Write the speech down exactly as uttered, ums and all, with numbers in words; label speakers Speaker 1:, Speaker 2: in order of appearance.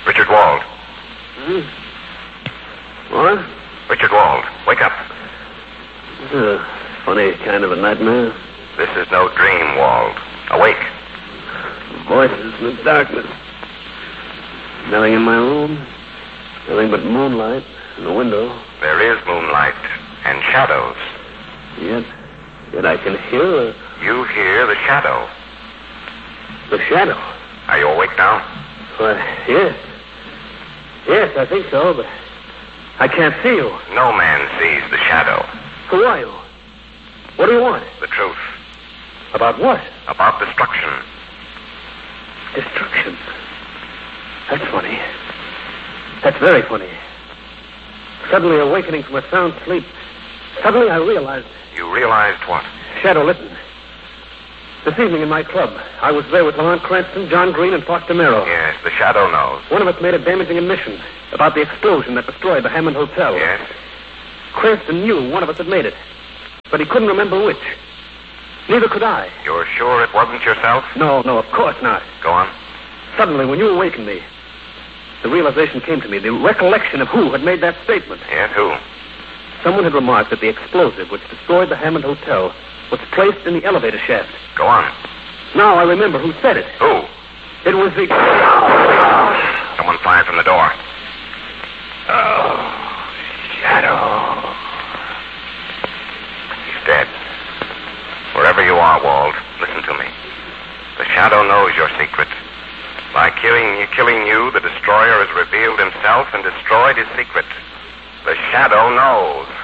Speaker 1: Richard Wald.
Speaker 2: Hmm? What?
Speaker 1: Richard Wald, wake up.
Speaker 2: This is a funny kind of a nightmare.
Speaker 1: This is no dream, Wald. Awake.
Speaker 2: Voices in the darkness. Nothing in my room. Nothing but moonlight in the window.
Speaker 1: There is moonlight and shadows.
Speaker 2: Yet, yet I can hear a...
Speaker 1: You hear the shadow.
Speaker 2: The shadow?
Speaker 1: Are you awake now?
Speaker 2: Why, yes. Yes, I think so, but I can't see you.
Speaker 1: No man sees the shadow.
Speaker 2: Who are you? What do you want?
Speaker 1: The truth.
Speaker 2: About what?
Speaker 1: About destruction.
Speaker 2: Destruction? That's funny. That's very funny. Suddenly awakening from a sound sleep, suddenly I realized...
Speaker 1: You realized what?
Speaker 2: Shadow, listen. This evening in my club, I was there with Lamont Cranston, John Green, and Foster Merrill.
Speaker 1: Yes, the shadow knows.
Speaker 2: One of us made a damaging admission about the explosion that destroyed the Hammond Hotel.
Speaker 1: Yes?
Speaker 2: Cranston knew one of us had made it, but he couldn't remember which. Neither could I.
Speaker 1: You're sure it wasn't yourself?
Speaker 2: No, no, of course not.
Speaker 1: Go on.
Speaker 2: Suddenly, when you awakened me, the realization came to me, the recollection of who had made that statement.
Speaker 1: Yes, who?
Speaker 2: Someone had remarked that the explosive which destroyed the Hammond Hotel was placed in the elevator shaft.
Speaker 1: Go on.
Speaker 2: Now I remember who said it.
Speaker 1: Who?
Speaker 2: It was the...
Speaker 1: Someone fired from the door.
Speaker 2: Oh, Shadow.
Speaker 1: He's dead. Wherever you are, Wald, listen to me. The shadow knows your secret. By killing, killing you, the destroyer has revealed himself and destroyed his secret. The shadow knows.